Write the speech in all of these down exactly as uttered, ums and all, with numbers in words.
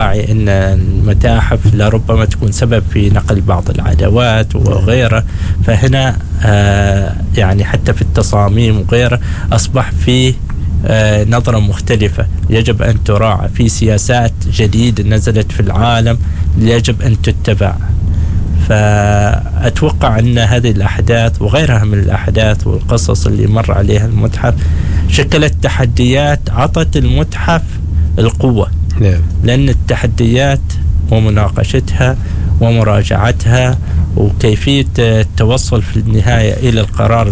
نراعي أن المتاحف لربما تكون سبب في نقل بعض العدوات وغيره. فهنا آه يعني حتى في التصاميم وغيره أصبح في آه نظرة مختلفة يجب أن تراعى، في سياسات جديدة نزلت في العالم يجب أن تتبع. فأتوقع أن هذه الأحداث وغيرها من الأحداث والقصص اللي مر عليها المتحف شكلت تحديات عطت المتحف القوة. نعم. لأن التحديات ومناقشتها ومراجعتها وكيفية التوصل في النهاية إلى القرار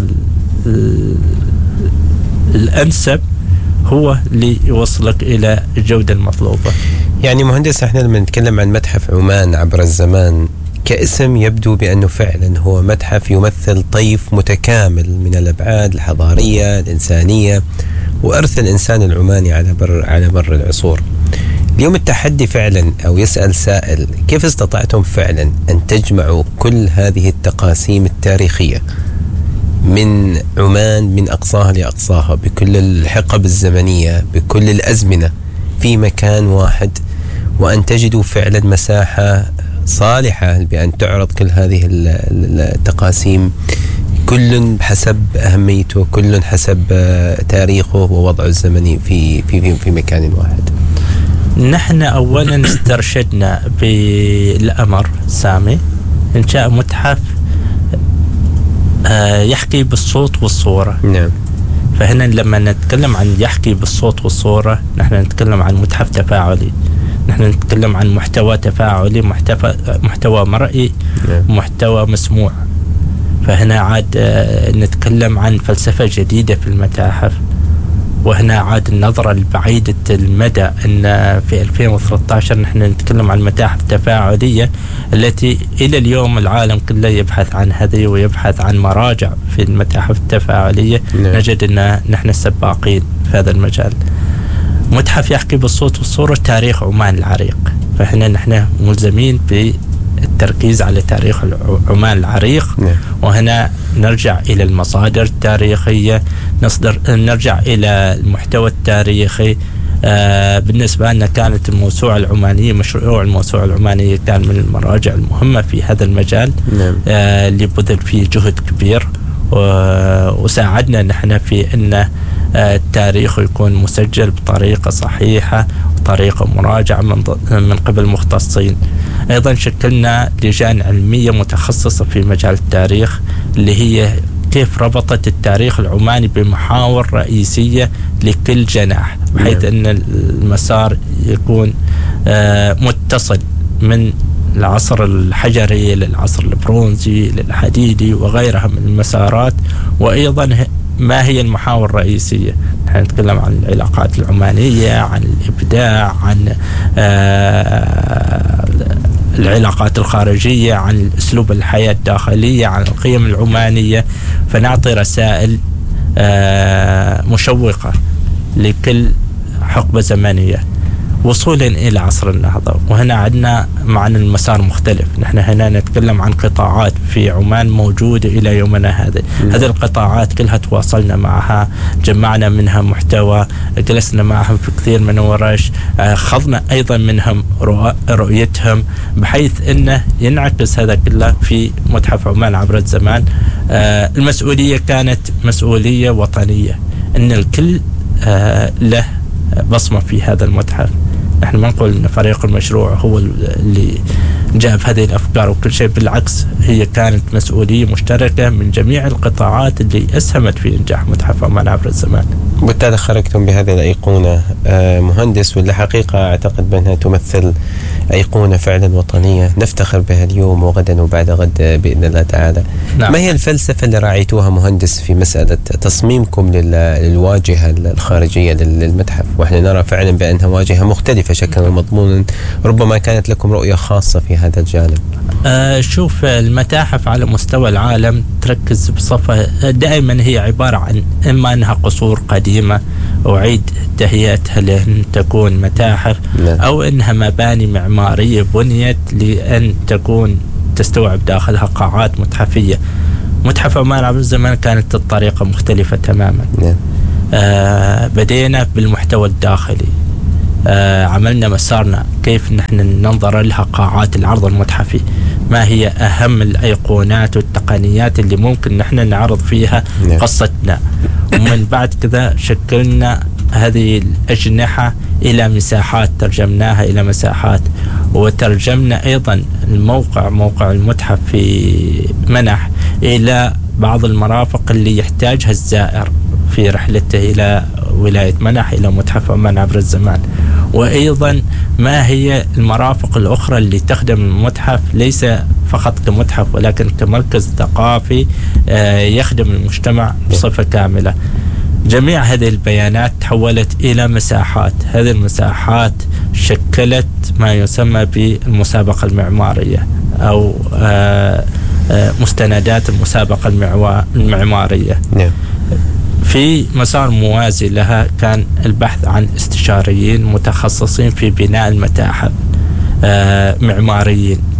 الأنسب هو اللي يوصلك إلى الجودة المطلوبة. يعني مهندس، احنا لما نتكلم عن متحف عمان عبر الزمان كاسم يبدو بأنه فعلا هو متحف يمثل طيف متكامل من الأبعاد الحضارية الإنسانية وإرث الإنسان العماني على بر على مر العصور. اليوم التحدي فعلا، أو يسأل سائل، كيف استطعتم فعلا أن تجمعوا كل هذه التقاسيم التاريخية من عمان من أقصاها لأقصاها بكل الحقب الزمنية بكل الأزمنة في مكان واحد، وأن تجدوا فعلا مساحة صالحة بأن تعرض كل هذه التقاسيم، كل حسب أهميته، كل حسب تاريخه ووضعه الزمني في في في مكان واحد؟ نحن أولا استرشدنا بالأمر سامي إنشاء متحف يحكي بالصوت والصورة. نعم. فهنا لما نتكلم عن يحكي بالصوت والصورة نحن نتكلم عن متحف تفاعلي، نحن نتكلم عن محتوى تفاعلي، محتوى محتوى مرئي، محتوى مسموع. فهنا عاد نتكلم عن فلسفة جديدة في المتاحف، وهنا عاد النظرة البعيدة المدى أن في ألفين وثلاثة عشر نحن نتكلم عن متاحف تفاعلية التي إلى اليوم العالم كله يبحث عن هذه ويبحث عن مراجع في المتاحف التفاعلية. نجد أن نحن السباقين في هذا المجال. متحف يحكي بالصوت والصورة تاريخ عمان العريق، فهنا نحن ملزمين بالتركيز على تاريخ عمان العريق. وهنا نرجع إلى المصادر التاريخية، نصدر نرجع إلى المحتوى التاريخي. آه بالنسبة لنا كانت الموسوعة العمانية، مشروع الموسوعة العمانية كان من المراجع المهمة في هذا المجال. آه اللي بذل فيه جهد كبير وساعدنا نحن في أن التاريخ يكون مسجل بطريقة صحيحة وطريقة مراجعة من من قبل مختصين. أيضا شكلنا لجان علمية متخصصة في مجال التاريخ اللي هي كيف ربطت التاريخ العماني بمحاور رئيسية لكل جناح، بحيث أن المسار يكون متصل من العصر الحجري للعصر البرونزي للحديدي وغيرها من المسارات. وأيضا ما هي المحاور الرئيسية؟ نحن نتكلم عن العلاقات العمانية، عن الإبداع، عن آه العلاقات الخارجية، عن أسلوب الحياة الداخلية، عن القيم العمانية. فنعطي رسائل آه مشوقة لكل حقبة زمنية وصولا إلى عصر النهضة. وهنا عندنا معنا المسار مختلف، نحن هنا نتكلم عن قطاعات في عمان موجودة إلى يومنا هذا. هذه القطاعات كلها تواصلنا معها، جمعنا منها محتوى، جلسنا معهم في كثير من ورش، خضنا أيضا منهم رؤيتهم، بحيث أنه ينعكس هذا كله في متحف عمان عبر الزمان. المسؤولية كانت مسؤولية وطنية، أن الكل له بصمة في هذا المتحف. نحن ما نقول أن فريق المشروع هو اللي جاب هذه الأفكار وكل شيء، بالعكس هي كانت مسؤولية مشتركة من جميع القطاعات اللي أسهمت في إنجاح متحف عمان عبر الزمان. بالتالي خرجتم بهذه الأيقونة مهندس، واللي حقيقة أعتقد بأنها تمثل أيقونة فعلا وطنية نفتخر بها اليوم وغدا وبعد غد بإذن الله تعالى. نعم. ما هي الفلسفة اللي راعيتوها مهندس في مسألة تصميمكم للواجهة الخارجية للمتحف؟ وإحنا نرى فعلا بأنها واجهة مختلفة شكلا ومضمونا، ربما كانت لكم رؤية خاصة في هذا الجانب. آه شوف، المتاحف على مستوى العالم تركز بصفة دائما هي عبارة عن إما أنها قصور قديمة أعيد تهيئتها لأن تكون متاحف، أو أنها مباني معمارية بنيت لأن تكون تستوعب داخلها قاعات متحفية. متحف عمان عبر الزمان كانت الطريقة مختلفة تماما. آه بدينا بالمحتوى الداخلي، آه عملنا مسارنا كيف نحن ننظر لها قاعات العرض المتحفي، ما هي أهم الأيقونات والتقنيات اللي ممكن نحن نعرض فيها قصتنا. ومن بعد كذا شكلنا هذه الأجنحة إلى مساحات، ترجمناها إلى مساحات، وترجمنا أيضا الموقع موقع المتحف في منح إلى بعض المرافق اللي يحتاجها الزائر في رحلته إلى ولاية منح إلى متحف عمان عبر الزمان. وأيضا ما هي المرافق الأخرى اللي تخدم المتحف ليس فقط كمتحف ولكن كمركز ثقافي يخدم المجتمع بصفة كاملة. جميع هذه البيانات تحولت إلى مساحات، هذه المساحات شكلت ما يسمى بالمسابقة المعمارية أو مستندات المسابقة المعمارية. نعم. في مسار موازي لها كان البحث عن استشاريين متخصصين في بناء المتاحف، معماريين.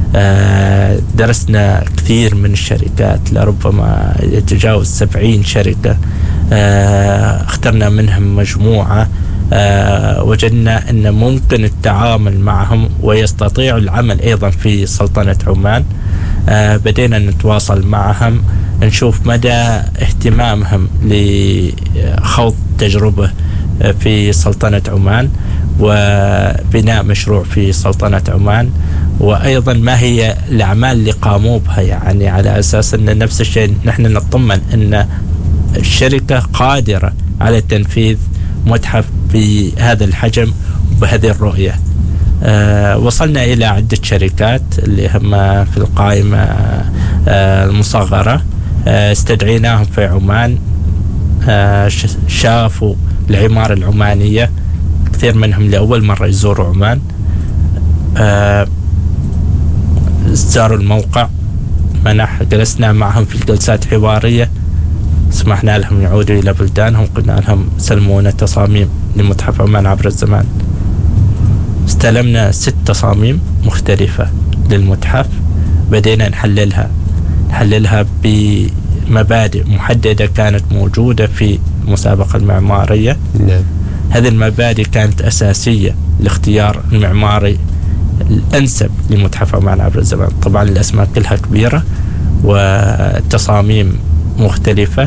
درسنا كثير من الشركات، لربما يتجاوز سبعين شركة، اخترنا منهم مجموعة وجدنا أن ممكن التعامل معهم ويستطيع العمل أيضا في سلطنة عمان. بدينا نتواصل معهم نشوف مدى اهتمامهم لخوض تجربة في سلطنة عمان وبناء مشروع في سلطنة عمان، وأيضا ما هي الأعمال اللي قاموا بها، يعني على أساس أن نفس الشيء نحن نطمن أن الشركة قادرة على تنفيذ متحف بهذا الحجم وبهذه الرؤية. أه وصلنا إلى عدة شركات اللي هم في القائمة أه المصغرة، أه استدعيناهم في عمان، أه شافوا العمارة العمانية، كثير منهم لأول مرة يزوروا عمان، أه زاروا الموقع منح، جلسنا معهم في الجلسات حوارية، سمحنا لهم يعودوا إلى بلدانهم، قلنا لهم سلمونا تصاميم لمتحف عمان عبر الزمان. استلمنا ست تصاميم مختلفة للمتحف، بدينا نحللها نحللها بمبادئ محددة كانت موجودة في المسابقة المعمارية. نعم. هذه المبادئ كانت أساسية لاختيار المعماري الأنسب لمتحف عمان عبر الزمان. طبعا الأسماء كلها كبيرة وتصاميم مختلفة،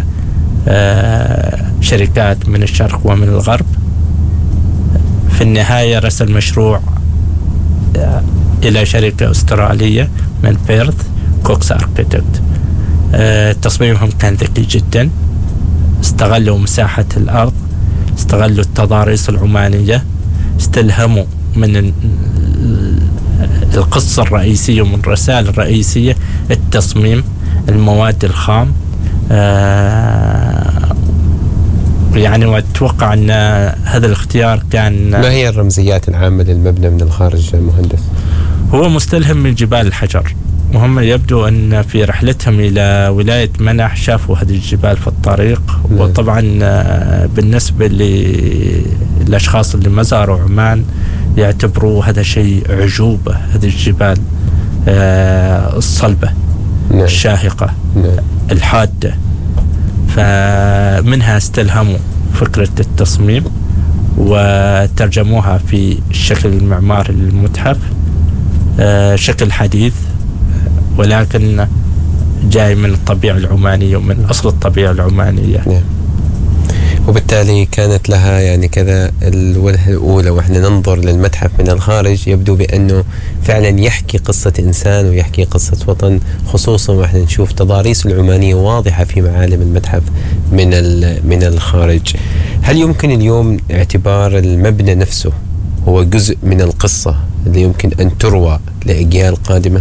شركات من الشرق ومن الغرب. في النهاية رسل مشروع إلى شركة أسترالية من بيرث، كوكس أركتكت. تصميمهم كان ذكي جدا، استغلوا مساحة الأرض، استغلوا التضاريس العمانية، استلهموا من القصة الرئيسية ومن الرسائل الرئيسية التصميم، المواد الخام. يعني وأتوقع أن هذا الاختيار كان. ما هي الرمزيات العامة للمبنى من الخارج مهندس؟ هو مستلهم من جبال الحجر، وهم يبدو أن في رحلتهم إلى ولاية منح شافوا هذه الجبال في الطريق. م. وطبعا بالنسبة للأشخاص اللي ما زاروا عمان يعتبروا هذا شيء عجوبة، هذه الجبال الصلبة. م. الشاهقة. م. الحادة. فمنها استلهموا فكرة التصميم وترجموها في الشكل المعماري للمتحف، شكل حديث ولكن جاي من الطبيعة العمانية ومن أصل الطبيعة العمانية. نعم. وبالتالي كانت لها يعني كذا الوجهة الأولى، وإحنا ننظر للمتحف من الخارج يبدو بأنه فعلا يحكي قصة إنسان ويحكي قصة وطن، خصوصا وإحنا نشوف تضاريس العمانية واضحة في معالم المتحف من من الخارج. هل يمكن اليوم اعتبار المبنى نفسه هو جزء من القصة اللي يمكن أن تروى لأجيال قادمة؟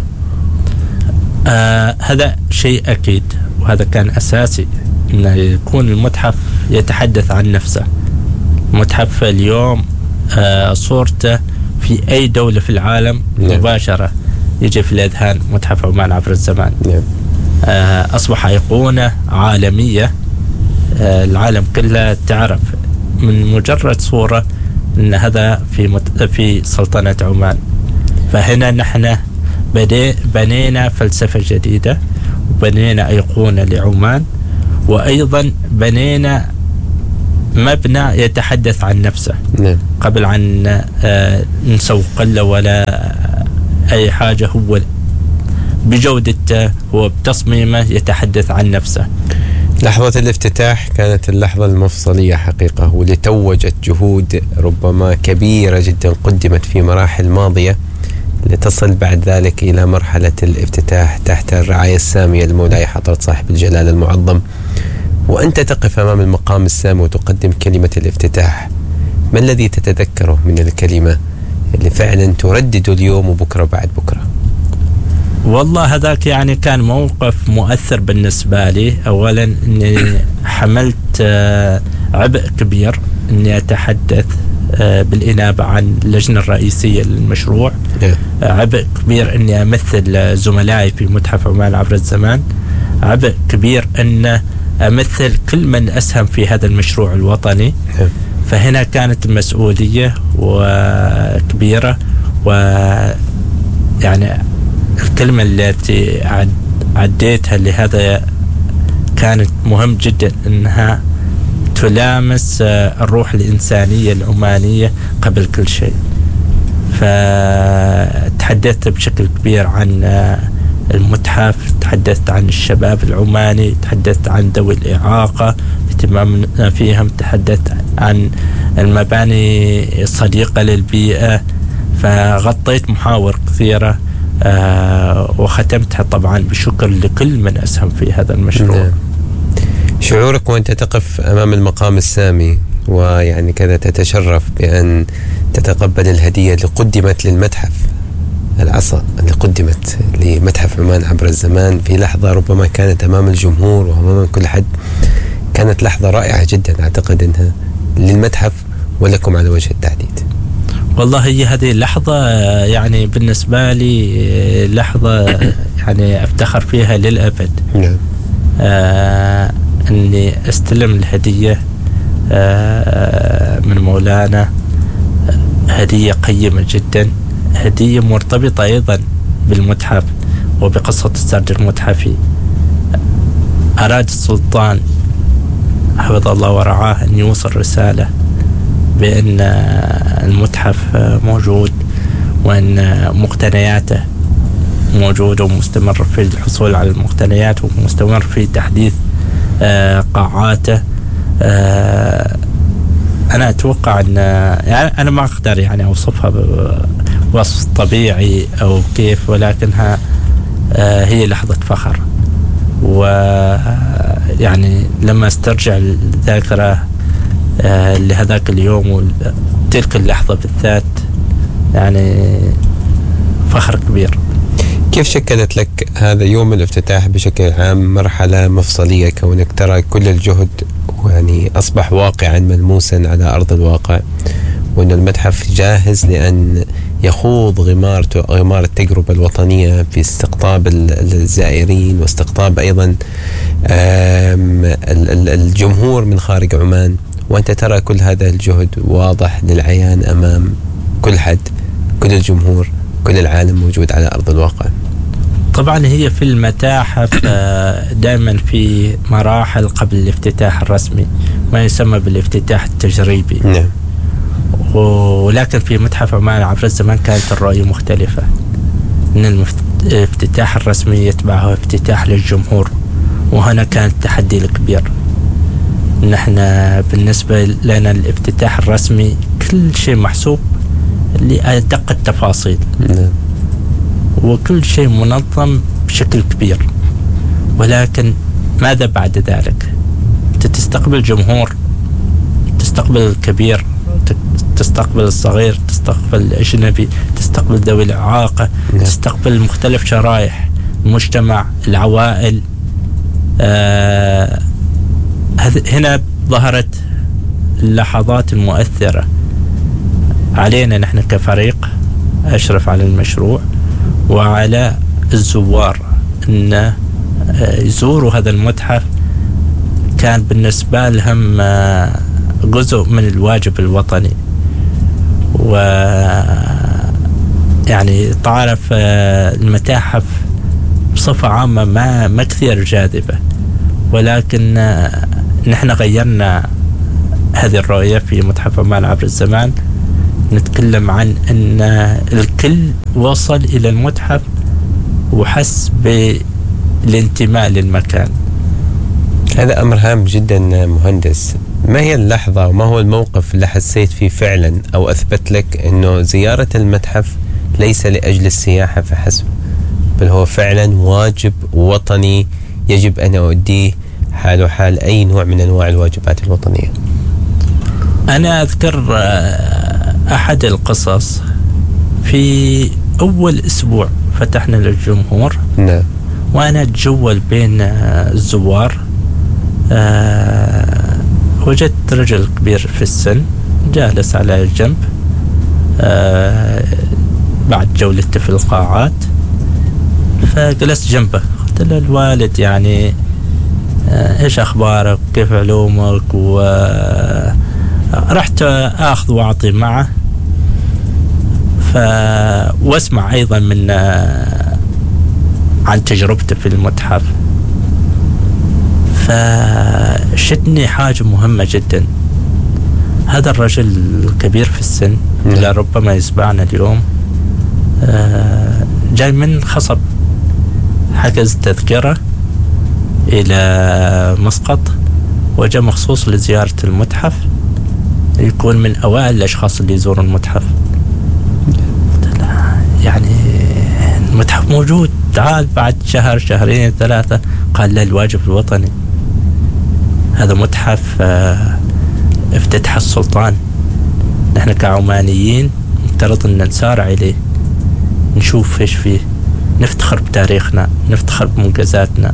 آه هذا شيء أكيد، وهذا كان أساسي أن يكون المتحف يتحدث عن نفسه. المتحف اليوم آه صورته في أي دولة في العالم نعم. مباشرة يجي في الأذهان متحف عمان عبر الزمان. نعم. آه أصبح أيقونة عالمية، آه العالم كله تعرف من مجرد صورة أن هذا في مت... في سلطنة عمان. فهنا نحن بدي... بنينا فلسفة جديدة، وبنينا أيقونة لعمان، وأيضا بنينا مبنى يتحدث عن نفسه نعم. قبل عن نسوق له ولا أي حاجة. هو بجودته وبتصميمه يتحدث عن نفسه. لحظة الافتتاح كانت اللحظة المفصلية حقيقة، واللي توجت جهود ربما كبيرة جدا قدمت في مراحل ماضية لتصل بعد ذلك إلى مرحلة الافتتاح تحت الرعاية السامية لمولاي حضرة صاحب الجلالة المعظم. وأنت تقف أمام المقام السامي وتقدم كلمة الافتتاح، ما الذي تتذكره من الكلمة اللي فعلا تردد اليوم وبكرة بعد بكرة؟ والله هذاك يعني كان موقف مؤثر بالنسبة لي. أولا أني حملت عبء كبير أني أتحدث بالإنابة عن اللجنة الرئيسية للمشروع. عبء كبير أني أمثل زملائي في متحف عمان عبر الزمان. عبء كبير أن أمثل كل من أسهم في هذا المشروع الوطني. فهنا كانت المسؤولية وكبيرة، ويعني الكلمة التي عديتها لهذا كانت مهم جدا أنها تلامس الروح الإنسانية العمانية قبل كل شيء. فتحدثت بشكل كبير عن المتحف، تحدثت عن الشباب العماني، تحدثت عن ذوي الإعاقة اهتمامنا فيهم، تحدثت عن المباني الصديقة للبيئة. فغطيت محاور كثيرة آه وختمتها طبعا بشكر لكل من أسهم في هذا المشروع. نعم. شعورك وأنت تقف أمام المقام السامي ويعني كذا تتشرف بأن تتقبل الهدية اللي قدمت للمتحف، العصا اللي قدمت لمتحف عمان عبر الزمان في لحظة ربما كانت أمام الجمهور وأمام كل حد، كانت لحظة رائعة جدا أعتقد أنها للمتحف ولكم على وجه التحديد. والله هي هذه اللحظة يعني بالنسبة لي لحظة يعني أفتخر فيها للأبد. نعم. آه أني أستلم الهدية آه من مولانا، هدية قيمة جدا، هدية مرتبطة أيضا بالمتحف وبقصة السرد المتحفي. أراد السلطان حفظ الله ورعاه أن يوصل رسالة بأن المتحف موجود وأن مقتنياته موجودة ومستمر في الحصول على المقتنيات ومستمر في تحديث قاعاته. أنا أتوقع أن يعني أنا ما أقدر يعني أوصفها بوصف طبيعي أو كيف، ولكنها هي لحظة فخر. ويعني لما استرجع الذاكرة لهذاك اليوم وتلك اللحظة بالذات يعني فخر كبير. كيف شكلت لك هذا يوم الافتتاح بشكل عام مرحلة مفصلية، كونك ترى كل الجهد يعني أصبح واقعا ملموسا على أرض الواقع، وأن المتحف جاهز لأن يخوض غمار غمار التجربة الوطنية في استقطاب الزائرين واستقطاب أيضا الجمهور من خارج عمان، وأنت ترى كل هذا الجهد واضح للعيان أمام كل حد، كل الجمهور، كل العالم موجود على أرض الواقع. طبعا هي في المتاحف دائما في مراحل قبل الافتتاح الرسمي، ما يسمى بالافتتاح التجريبي. نعم. ولكن في متحف عمان عبر الزمان كانت الرؤية مختلفة، ان الافتتاح الرسمي يتبعه افتتاح للجمهور، وهنا كان التحدي الكبير. نحن بالنسبة لنا الافتتاح الرسمي كل شيء محسوب لأدق التفاصيل. نعم. وكل شيء منظم بشكل كبير، ولكن ماذا بعد ذلك؟ أنت تستقبل جمهور، تستقبل الكبير، تستقبل الصغير، تستقبل الأجنبي، تستقبل ذوي الإعاقة، تستقبل مختلف شرائح المجتمع، العوائل. آه هنا ظهرت اللحظات المؤثرة علينا نحن كفريق أشرف على المشروع وعلى الزوار أن يزوروا هذا المتحف. كان بالنسبة لهم جزء من الواجب الوطني. و يعني تعرف المتاحف بصفة عامة ما ما كثير جاذبة، ولكن نحن غيرنا هذه الرؤية في متحف عمان عبر الزمان. نتكلم عن أن الكل وصل إلى المتحف وحس بالانتماء للمكان. هذا أمر هام جدا مهندس. ما هي اللحظة وما هو الموقف اللي حسيت فيه فعلا أو أثبت لك أنه زيارة المتحف ليس لأجل السياحة فحسب، بل هو فعلا واجب وطني يجب أن أؤديه حال حال أي نوع من أنواع الواجبات الوطنية؟ أنا أذكر أحد القصص في أول أسبوع فتحنا للجمهور. نعم. وأنا أتجول بين الزوار، أه وجدت رجل كبير في السن جالس على الجنب أه بعد جولته في القاعات، فجلست جنبه. قلت له الوالد يعني أه إيش أخبارك كيف علومك، ورحت أخذ وأعطي معه ف واسمع أيضا من أه عن تجربته في المتحف. فشدني حاجة مهمة جدا. هذا الرجل الكبير في السن اللي ربما يسبقنا اليوم جاي من خصب، حجز تذكرة إلى مسقط وجاء مخصوص لزيارة المتحف، يكون من أوائل الأشخاص اللي يزوروا المتحف. يعني المتحف موجود، تعال بعد شهر شهرين ثلاثة. قال لا، الواجب الوطني. هذا متحف افتتح السلطان، نحن كعمانيين نفترض أن نسارع إليه، نشوف إيش فيه، نفتخر بتاريخنا، نفتخر بمنجزاتنا.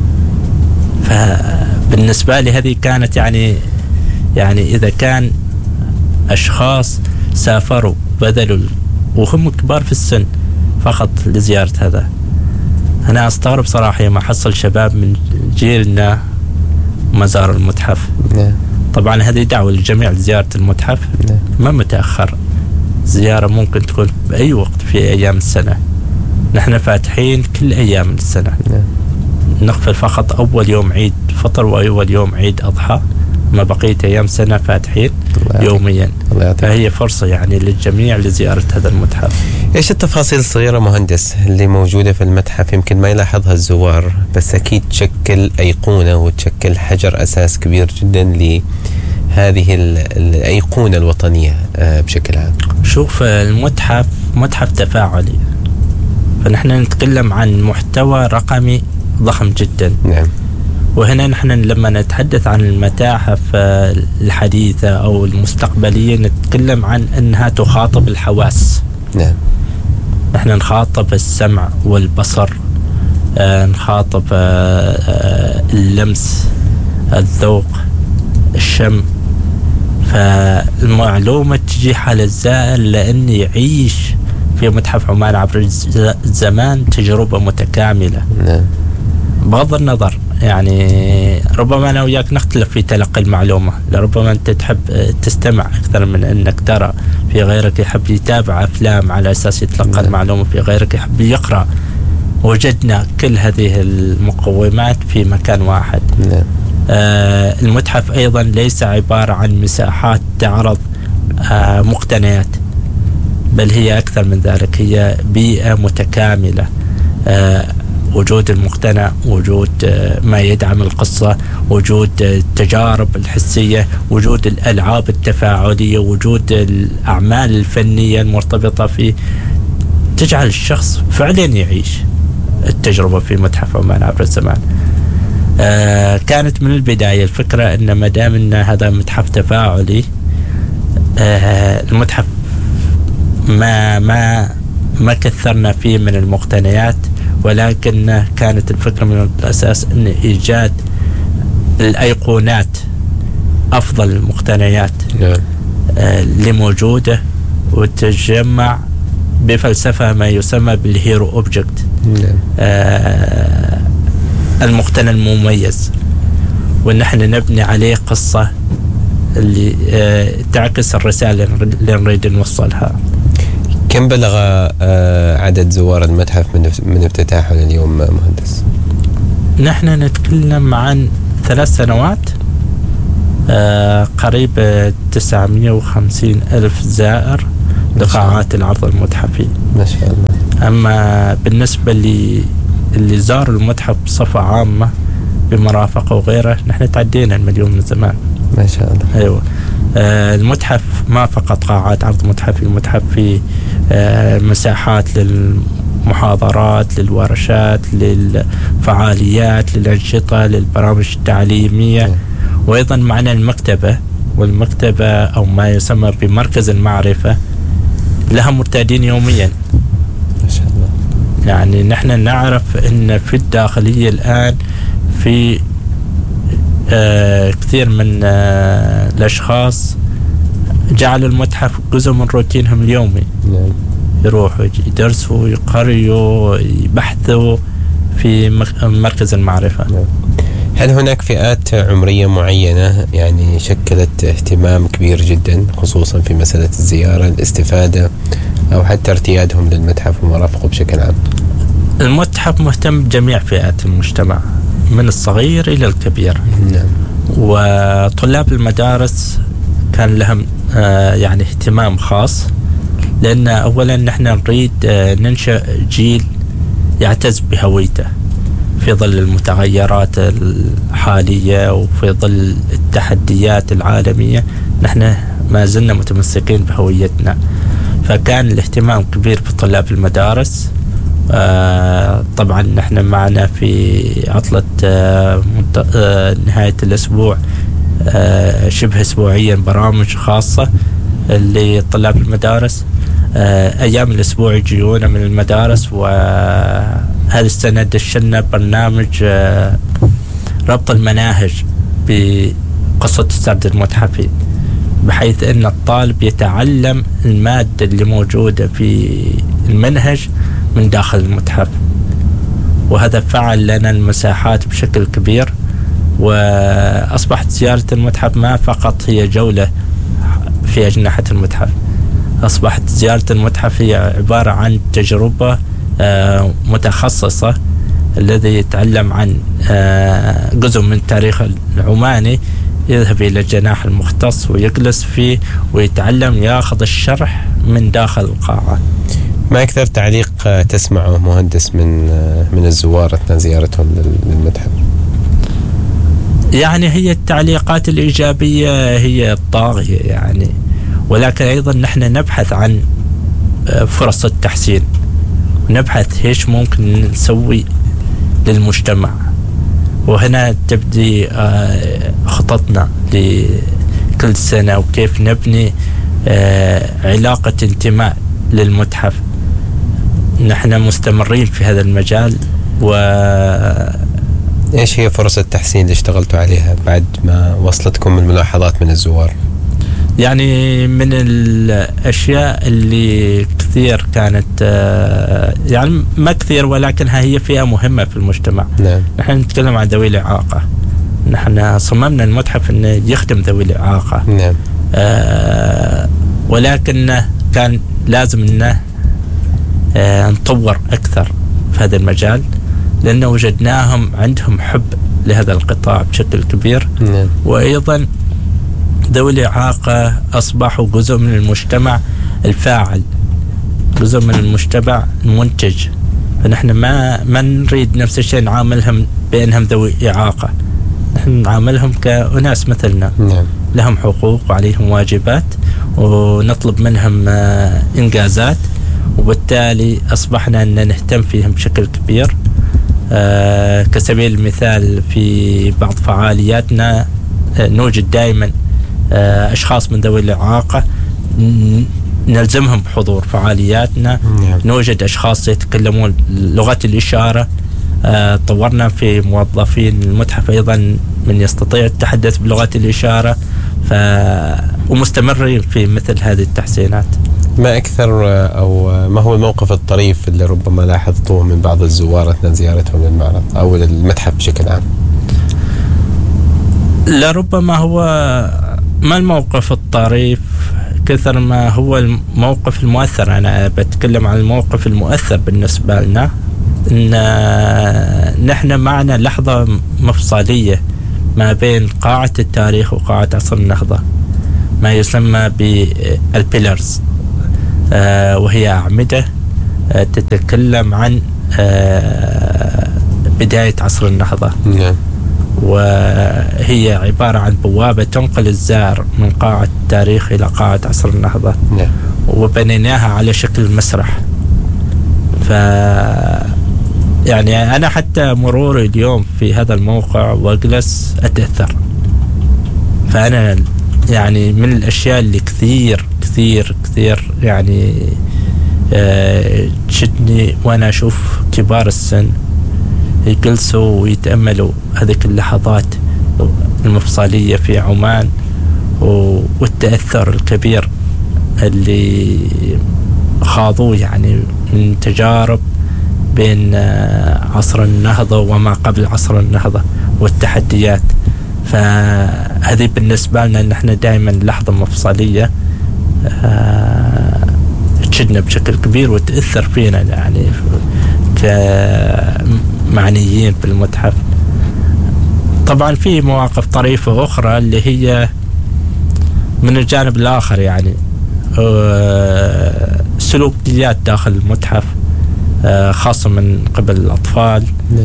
فبالنسبة لي هذه كانت يعني يعني إذا كان أشخاص سافروا بذلوا وهم كبار في السن فقط لزيارة هذا، أنا أستغرب صراحة ما حصل شباب من جيلنا مزار المتحف. نعم. طبعا هذه دعوة للجميع لزيارة المتحف. نعم. ما متأخر، زيارة ممكن تكون بأي وقت في أيام السنة، نحن فاتحين كل أيام السنة. نعم. نقفل فقط أول يوم عيد فطر وأول يوم عيد أضحى، ما بقية أيام سنة فاتحين يوميا. فهي فرصة يعني للجميع لزيارة هذا المتحف. إيش التفاصيل الصغيرة مهندس اللي موجودة في المتحف يمكن ما يلاحظها الزوار، بس أكيد تشكل أيقونة وتشكل حجر أساس كبير جدا لهذه الأيقونة الوطنية بشكل عام؟ شوف، المتحف متحف تفاعلي، فنحن نتكلم عن محتوى رقمي ضخم جدا. نعم. وهنا نحن لما نتحدث عن المتاحف الحديثة أو المستقبلية نتكلم عن أنها تخاطب الحواس. نعم. نحن نخاطب السمع والبصر، آه نخاطب آه آه اللمس، الذوق، الشم. فالمعلومة تجي حال الزائر لأن يعيش في متحف عمان عبر الزمان تجربة متكاملة. نعم. بغض النظر يعني ربما أنا وياك نختلف في تلقي المعلومة، لربما أنت تحب تستمع أكثر من أنك ترى، في غيرك يحب يتابع أفلام على أساس يتلقى نعم. المعلومة، في غيرك يحب يقرأ. وجدنا كل هذه المقومات في مكان واحد. نعم. آه المتحف أيضا ليس عبارة عن مساحات تعرض آه مقتنيات، بل هي أكثر من ذلك، هي بيئة متكاملة. آه وجود المقتنى، وجود ما يدعم القصة، وجود التجارب الحسية، وجود الألعاب التفاعلية، وجود الأعمال الفنية المرتبطة فيه، تجعل الشخص فعلا يعيش التجربة في متحف عمان عبر الزمان. آه كانت من البداية الفكرة أن ما دام أن هذا متحف تفاعلي، آه المتحف ما ما ما كثرنا فيه من المقتنيات، ولكن كانت الفكرة من الأساس أن إيجاد الأيقونات، أفضل المقتنيات اللي موجودة، وتجمع بفلسفة ما يسمى بالهيرو أوبجكت، المقتنى المميز، ونحن نبني عليه قصة اللي تعكس الرسالة اللي نريد نوصلها. كم بلغ عدد زوار المتحف من افتتاحه لليوم مهندس؟ نحن نتكلم عن ثلاث سنوات آه قريب تسعمائة وخمسين ألف زائر لقاعات العرض المتحفي ما شاء الله. أما بالنسبة لي اللي زاروا المتحف بصفة عامة بمرافقه وغيره نحن تعدينا المليون من زمان ما شاء الله. أيوة. آه المتحف ما فقط قاعات عرض متحفي، المتحف في آه مساحات للمحاضرات، للورشات، للفعاليات، للأنشطة، للبرامج التعليمية م. وأيضا معنا المكتبة، والمكتبة أو ما يسمى بمركز المعرفة لها مرتادين يوميا ما شاء الله. يعني نحن نعرف أن في الداخلية الآن في آه كثير من آه الأشخاص جعلوا المتحف جزء من روتينهم اليومي. نعم. يروحوا يدرسوا يقريوا يبحثوا في مركز المعرفة. نعم. هل هناك فئات عمرية معينة يعني شكلت اهتمام كبير جدا خصوصا في مسألة الزيارة الاستفادة أو حتى ارتيادهم للمتحف ومرافقه بشكل عام؟ المتحف مهتم بجميع فئات المجتمع من الصغير إلى الكبير. نعم. وطلاب المدارس كان لهم آه يعني اهتمام خاص، لأن أولا نحن نريد آه ننشأ جيل يعتز بهويته في ظل المتغيرات الحالية وفي ظل التحديات العالمية. نحن ما زلنا متمسكين بهويتنا، فكان الاهتمام كبير بطلاب المدارس. آه طبعا نحن معنا في عطلة آه آه نهاية الأسبوع آه شبه أسبوعيا برامج خاصة لطلاب المدارس. آه أيام الأسبوع يجيونا من المدارس، وهذه السنة دشنا برنامج آه ربط المناهج بقصة السرد المتحفي، بحيث أن الطالب يتعلم المادة اللي موجودة في المنهج من داخل المتحف، وهذا فعل لنا المساحات بشكل كبير. وأصبحت زيارة المتحف ما فقط هي جولة في أجنحة المتحف، أصبحت زيارة المتحف هي عبارة عن تجربة متخصصة الذي يتعلم عن جزء من تاريخ العماني، يذهب إلى الجناح المختص ويجلس فيه ويتعلم، يأخذ الشرح من داخل القاعة. ما أكثر تعليق تسمعه مهندس من من الزوار أثناء زيارتهم للمتحف؟ يعني هي التعليقات الإيجابية هي الطاغية يعني، ولكن أيضا نحن نبحث عن فرص التحسين، ونبحث إيش ممكن نسوي للمجتمع، وهنا تبدي خططنا لكل سنة وكيف نبني علاقة انتماء للمتحف. نحن مستمرين في هذا المجال. و إيش هي فرص التحسين اللي اشتغلتوا عليها بعد ما وصلتكم الملاحظات من الزوار؟ يعني من الأشياء اللي كثير كانت يعني ما كثير ولكنها هي فئة مهمة في المجتمع. نعم. نحن نتكلم عن ذوي الإعاقة. نحن صممنا المتحف أنه يخدم ذوي الإعاقة. نعم. آه ولكن كان لازم أنه آه نطور أكثر في هذا المجال، لأنه وجدناهم عندهم حب لهذا القطاع بشكل كبير. نعم. وأيضا ذوي الإعاقة أصبحوا جزء من المجتمع الفاعل، جزء من المجتمع المنتج. فنحن ما ما نريد نفس الشيء نعاملهم بأنهم ذوي إعاقة، نحن نعاملهم كأناس مثلنا. نعم. لهم حقوق وعليهم واجبات، ونطلب منهم إنجازات، وبالتالي أصبحنا أن نهتم فيهم بشكل كبير. آه كسبيل المثال في بعض فعالياتنا آه نوجد دائما آه أشخاص من ذوي الإعاقة نلزمهم بحضور فعالياتنا. نعم. نوجد أشخاص يتكلمون لغة الإشارة. آه طورنا في موظفين المتحف أيضا من يستطيع التحدث بلغة الإشارة، ف... ومستمرين في مثل هذه التحسينات. ما أكثر أو ما هو الموقف الطريف اللي ربما لاحظتوه من بعض الزوار أثناء زيارتهم للمعرض أو للمتحف بشكل عام؟ لربما هو ما الموقف الطريف كثر ما هو الموقف المؤثر. أنا بتكلم عن الموقف المؤثر بالنسبة لنا، إن نحن معنا لحظة مفصلية ما بين قاعة التاريخ وقاعة عصر النهضة، ما يسمى بالبيلرز، آه وهي أعمدة آه تتكلم عن آه بداية عصر النهضة. نعم. وهي عبارة عن بوابة تنقل الزائر من قاعة التاريخ إلى قاعة عصر النهضة. نعم. وبنيناها على شكل مسرح. ف يعني أنا حتى مروري اليوم في هذا الموقع وأجلس أتأثر. فأنا يعني من الأشياء اللي كثير كثير كثير يعني آه تشدني وأنا أشوف كبار السن يجلسوا ويتأملوا هذيك اللحظات المفصلية في عمان والتأثر الكبير اللي خاضوه يعني من تجارب بين عصر النهضة وما قبل عصر النهضة والتحديات. فهذه بالنسبة لنا ان احنا دائما لحظة مفصلية تشدنا بشكل كبير وتأثر فينا يعني كمعنيين بالمتحف. طبعا في مواقف طريفة أخرى اللي هي من الجانب الآخر يعني سلوكيات داخل المتحف خاصة من قبل الأطفال.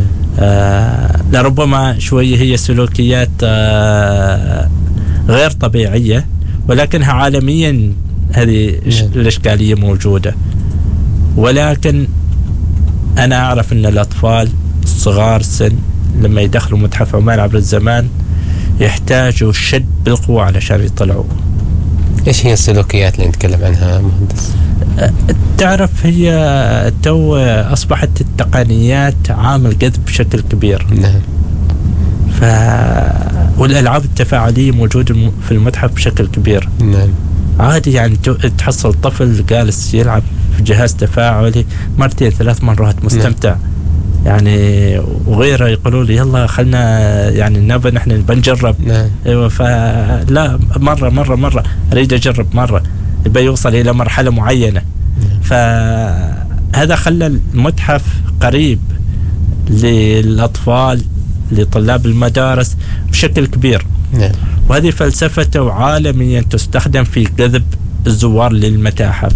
لربما شوية هي سلوكيات غير طبيعية ولكنها عالميا هذه الإشكالية موجودة. ولكن أنا أعرف أن الأطفال صغار سن لما يدخلوا متحف عمان عبر الزمان يحتاجوا شد بالقوة علشان يطلعوا. إيش هي السلوكيات اللي نتكلم عنها مهندس؟ تعرف هي تو أصبحت التقنيات عامل جذب بشكل كبير. نعم. ف والألعاب التفاعلية موجودة في المتحف بشكل كبير. نعم. عادي يعني تحصل طفل جالس يلعب في جهاز تفاعلي مرتين ثلاث مرات مستمتع. نعم. يعني وغيره يقولوا لي يلا خلنا يعني نبى نحن بنجرب. نعم. ايوه فلا مرة مرة مرة أريد أجرب مرة يبقى يوصل إلى مرحلة معينة. نعم. فهذا خلى المتحف قريب للأطفال لطلاب المدارس بشكل كبير. نعم. وهذه فلسفته عالميا تستخدم في جذب الزوار للمتاحف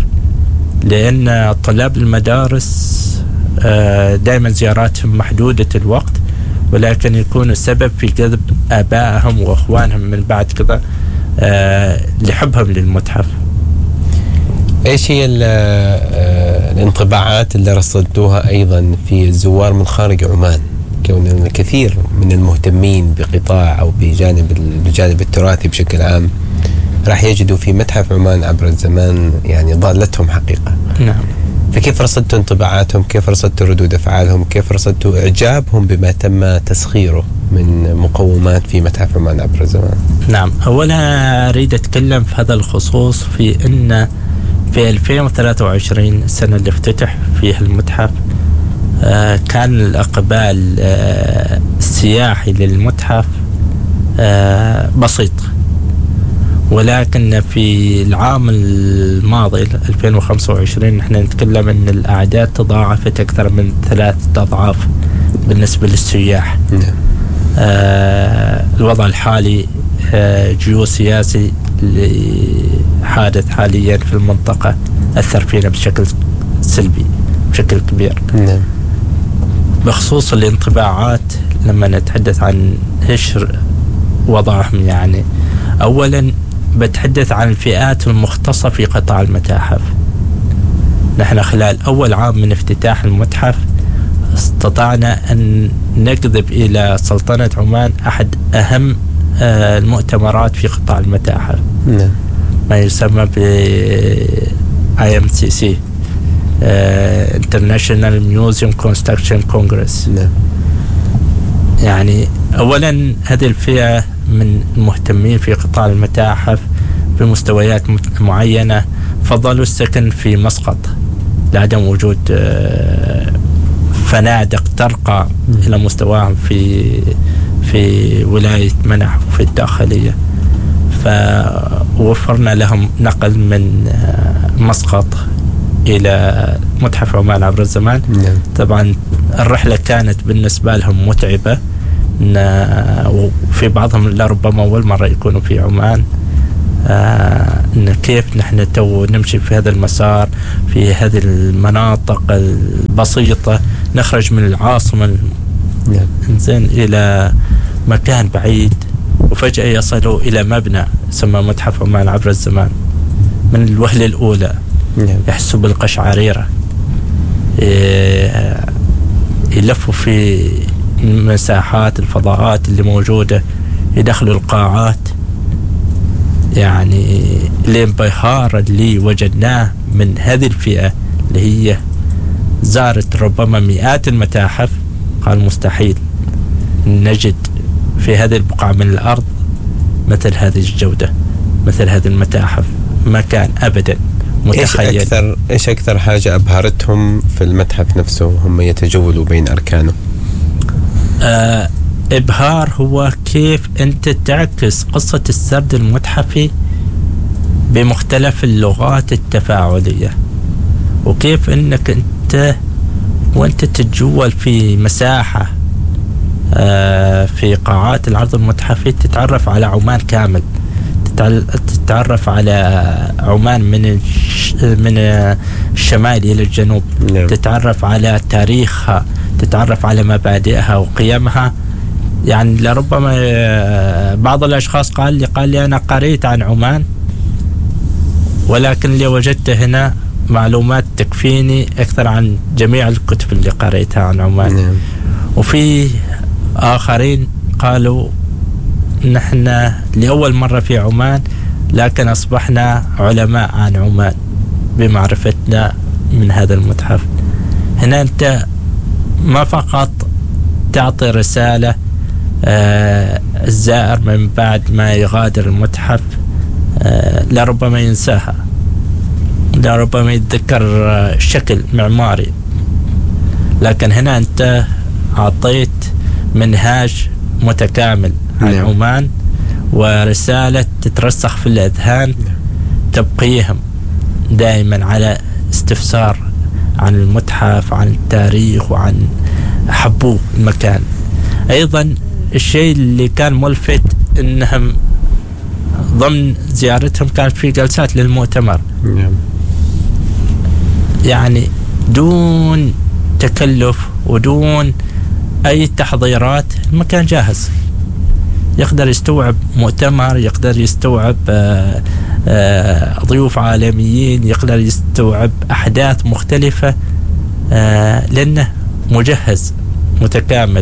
لأن طلاب المدارس دائما زياراتهم محدودة الوقت ولكن يكون السبب في جذب آبائهم وأخوانهم من بعد كذا لحبهم للمتحف. إيش هي الانطباعات اللي رصدتوها أيضا في الزوار من خارج عمان؟ كون الكثير من المهتمين بقطاع أو بجانب الجانب التراثي بشكل عام راح يجدوا في متحف عمان عبر الزمان يعني ضالتهم حقيقة. نعم. فكيف رصدتوا انطباعاتهم؟ كيف رصدتوا ردود أفعالهم؟ كيف رصدتوا إعجابهم بما تم تسخيره من مقومات في متحف عمان عبر الزمان؟ نعم. أولا أريد أتكلم في هذا الخصوص في أن في ألفين وثلاثة وعشرين السنة اللي افتتح فيها المتحف آه كان الإقبال آه السياحي للمتحف آه بسيط. ولكن في العام الماضي ألفين وخمسة وعشرين نحن نتكلم أن الأعداد تضاعفت أكثر من ثلاثة أضعاف بالنسبة للسياح. آه الوضع الحالي آه جيوسياسي اللي حادث حاليا في المنطقة أثر فينا بشكل سلبي بشكل كبير. نعم. بخصوص الانطباعات لما نتحدث عن إيش وضعهم يعني أولا بتحدث عن الفئات المختصة في قطاع المتاحف. نحن خلال أول عام من افتتاح المتحف استطعنا أن نجذب إلى سلطنة عمان أحد أهم المؤتمرات في قطاع المتاحف. نعم. ما يسمى ب آي إم سي سي International Museum Construction Congress. نعم. يعني أولا هذه الفئة من المهتمين في قطاع المتاحف بمستويات معينة فضلوا السكن في مسقط لعدم وجود فنادق ترقى إلى مستواهم في في ولاية منح وفي الداخلية. فوفرنا لهم نقل من مسقط إلى متحف عمان عبر الزمان. نعم. طبعا الرحلة كانت بالنسبة لهم متعبة وفي بعضهم لربما أول مرة يكونوا في عمان، آه إن كيف نحن تو نمشي في هذا المسار في هذه المناطق البسيطة، نخرج من العاصمة إنزين إلى مكان بعيد، وفجأة يصلوا إلى مبنى يسمى متحف عمان عبر الزمان. من الوهلة الأولى يحسوا بالقشعريرة، يلفوا في المساحات الفضاءات اللي موجودة، يدخلوا القاعات. يعني الانبهار اللي وجدناه من هذه الفئة اللي هي زارت ربما مئات المتاحف، قال مستحيل نجد في هذه البقعة من الأرض مثل هذه الجودة، مثل هذه المتاحف، ما كان أبدا متخيل. إيش أكثر, إيش أكثر حاجة أبهرتهم في المتحف نفسه وهم يتجولوا بين أركانه؟ آه إبهار هو كيف أنت تعكس قصة السرد المتحفي بمختلف اللغات التفاعلية، وكيف أنك أنت وأنت تتجول في مساحة آه في قاعات العرض المتحفي تتعرف على عمان كامل، تتعرف على عمان من من الشمال إلى الجنوب، نعم. تتعرف على تاريخها، تتعرف على مبادئها وقيمها. يعني لربما بعض الأشخاص قال لي قال لي أنا قريت عن عمان، ولكن اللي وجدت هنا معلومات تكفيني أكثر عن جميع الكتب اللي قريتها عن عمان، نعم. وفي آخرين قالوا نحن لأول مرة في عمان، لكن أصبحنا علماء عن عمان بمعرفتنا من هذا المتحف. هنا أنت ما فقط تعطي رسالة آه الزائر من بعد ما يغادر المتحف آه لربما ينساها، لربما يتذكر آه شكل معماري، لكن هنا أنت أعطيت منهاج متكامل عن نعم. عمان، ورسالة تترسخ في الأذهان تبقيهم دائما على استفسار عن المتحف، عن التاريخ، وعن حبوه المكان. أيضا الشيء اللي كان ملفت أنهم ضمن زيارتهم كانت في جلسات للمؤتمر، نعم. يعني دون تكلف ودون أي تحضيرات، المكان جاهز، يقدر يستوعب مؤتمر، يقدر يستوعب آآ آآ ضيوف عالميين، يقدر يستوعب أحداث مختلفة لأنه مجهز متكامل.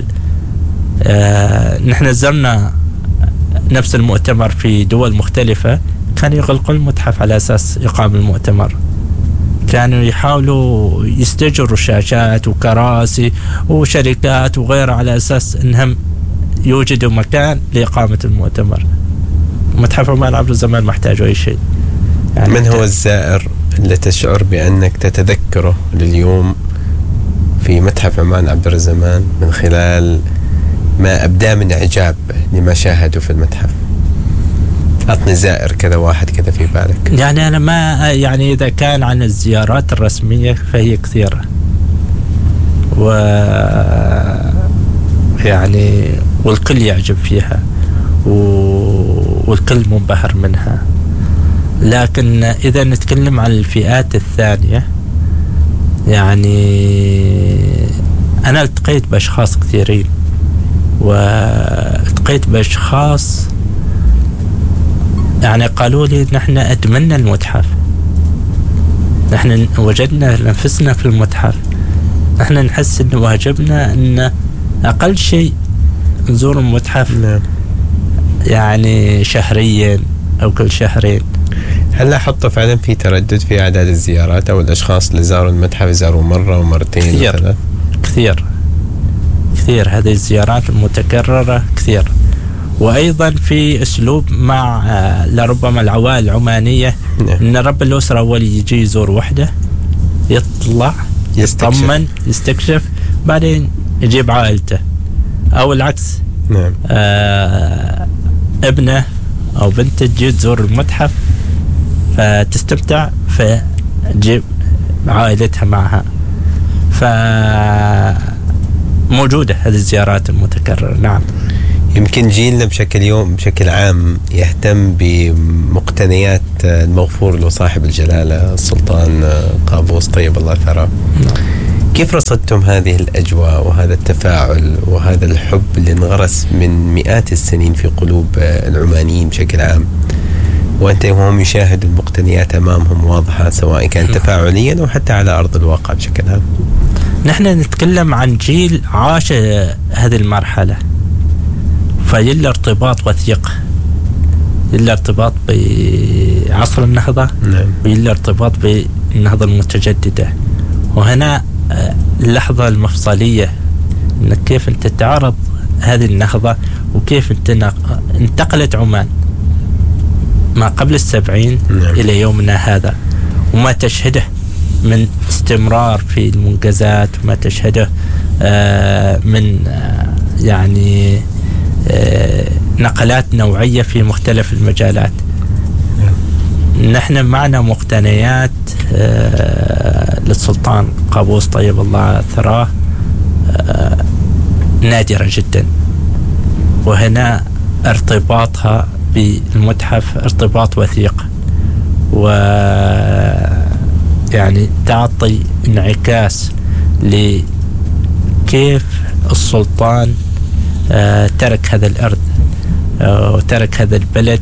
نحن زرنا نفس المؤتمر في دول مختلفة، كان يغلقوا المتحف على أساس إقام المؤتمر، كانوا يحاولوا يستجروا شاشات وكراسي وشركات وغيره على أساس أنهم يوجدوا مكان لإقامة المؤتمر. متحف عمان عبر الزمان محتاج أي شيء. يعني من هو الزائر اللي تشعر بأنك تتذكره لليوم في متحف عمان عبر الزمان من خلال ما أبدأ من إعجاب لما شاهدوا في المتحف؟ أعطني زائر كذا واحد كذا في بالك. يعني أنا ما يعني إذا كان عن الزيارات الرسمية فهي كثيرة، و يعني والكل يعجب فيها والكل منبهر منها. لكن إذا نتكلم عن الفئات الثانية، يعني أنا التقيت بأشخاص كثيرين، والتقيت بأشخاص يعني قالوا لي نحن أدمنا المتحف، نحن وجدنا نفسنا في المتحف، نحن نحس إنه واجبنا إن أقل شيء نزور المتحف نعم. يعني شهريا أو كل شهرين. هل لاحظت فعلا في تردد في أعداد الزيارات أو الأشخاص اللي زاروا المتحف زاروا مرة ومرتين كثير وثلاث؟ كثير كثير هذه الزيارات المتكررة كثير. وأيضا في أسلوب مع لربما العوائل العمانية نعم. إن رب الأسرة أول يجي يزور وحده، يطلع يطمن يستكشف، بعدين يجيب عائلته، أو العكس نعم. آه ابنه أو بنته تجي تزور المتحف فتستمتع فتجيب عائلتها معها. ف موجودة هذه الزيارات المتكررة. نعم. يمكن جيلنا بشكل يوم بشكل عام يهتم بمقتنيات المغفور له صاحب الجلالة السلطان قابوس طيب الله ثراه. كيف رصدتم هذه الأجواء وهذا التفاعل وهذا الحب اللي انغرس من مئات السنين في قلوب العمانيين بشكل عام، وأنت وهم يشاهدوا المقتنيات أمامهم واضحة سواء كان تفاعليا أو حتى على أرض الواقع بشكل عام؟ نحن نتكلم عن جيل عاش هذه المرحلة، فيلا ارتباط وثيق، يلا ارتباط بعصر النهضة، نعم. ويلا ارتباط بالنهضة المتجددة. وهنا اللحظة المفصلية انك كيف انت تعرض هذه النهضة وكيف انت انتقلت عمان ما قبل السبعين نعم. الى يومنا هذا، وما تشهده من استمرار في المنجزات، وما تشهده من يعني نقلات نوعية في مختلف المجالات. نحن معنا مقتنيات للسلطان قابوس طيب الله ثراه نادرة جدا، وهنا ارتباطها بالمتحف ارتباط وثيق، ويعني تعطي انعكاس لكيف السلطان ترك هذا الأرض وترك هذا البلد